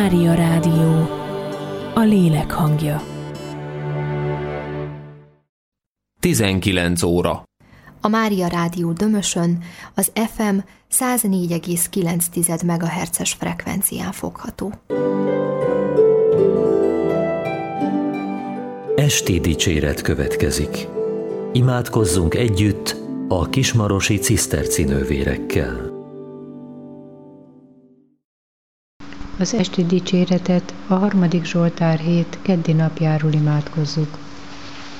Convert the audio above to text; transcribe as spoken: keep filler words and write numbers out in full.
Mária Rádió, a lélek hangja. tizenkilenc óra. A Mária Rádió Dömösön az ef em száz négy egész kilenc megahertzes frekvencián fogható. Esti dicséret következik. Imádkozzunk együtt a kismarosi cisztercinővérekkel. Az esti dicséretet a harmadik Zsoltár hét keddi napjáról imádkozzuk.